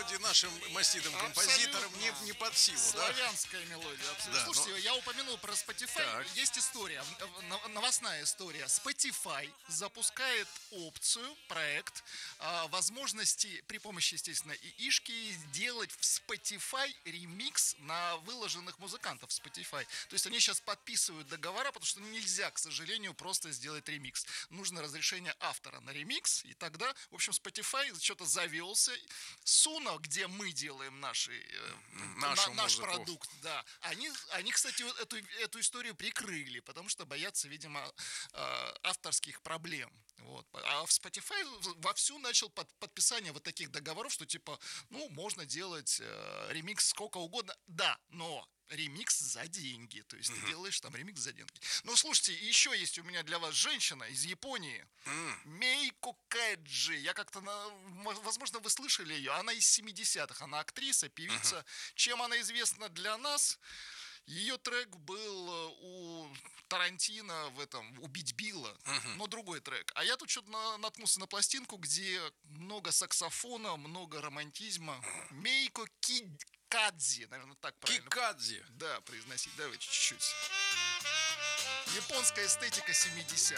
мелодии нашим маститым композиторам не под силу, да? Славянская мелодия, абсолютно. Да, Слушайте, я упомянул про Spotify. Так. Есть история, новостная история. Spotify запускает опцию, проект, возможности при помощи, естественно, ИИшки сделать в Spotify ремикс на выложенных музыкантов Spotify. То есть они сейчас подписывают договора, потому что нельзя, к сожалению, просто сделать ремикс. Нужно разрешение автора на ремикс, и тогда, в общем, Spotify что-то завелся. Суна, где мы делаем наш продукт, да. Они, кстати, эту историю прикрыли, потому что боятся, видимо, авторских проблем. Вот. А в Spotify вовсю начал подписание вот таких договоров, что типа, ну, можно делать ремикс сколько угодно. Да, но ремикс за деньги. То есть ты делаешь там ремикс за деньги. Ну, слушайте, еще есть у меня для вас женщина из Японии. Мейко Кэджи. Я как-то, возможно, вы слышали ее. Она из 70-х. Она актриса, певица. Чем она известна для нас? Ее трек был у Тарантино в этом «Убить Билла», но другой трек. А я тут что-то наткнулся на пластинку, где много саксофона, много романтизма. Мейко Кикадзи, наверное, так правильно. Кикадзи. Да, произносить. Давайте чуть-чуть. Японская эстетика 70-х.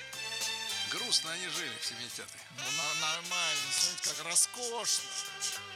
Грустно они жили в 70-е. Ну, нормально, смотрите, как роскошно.